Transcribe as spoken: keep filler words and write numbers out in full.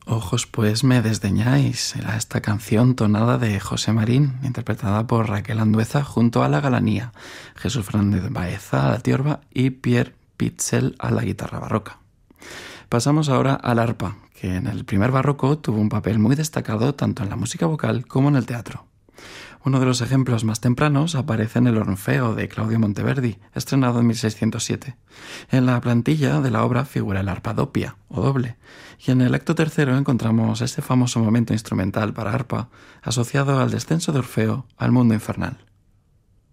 Ojos pues me desdeñáis, era esta canción tonada de José Marín, interpretada por Raquel Andueza junto a la Galanía, Jesús Fernández Baeza a la tiorba y Pierre Pitzel a la guitarra barroca. Pasamos ahora al arpa, que en el primer barroco tuvo un papel muy destacado tanto en la música vocal como en el teatro. Uno de los ejemplos más tempranos aparece en el Orfeo de Claudio Monteverdi, estrenado en mil seiscientos siete. En la plantilla de la obra figura el arpa doppia, o doble, y en el acto tercero encontramos ese famoso momento instrumental para arpa asociado al descenso de Orfeo al mundo infernal.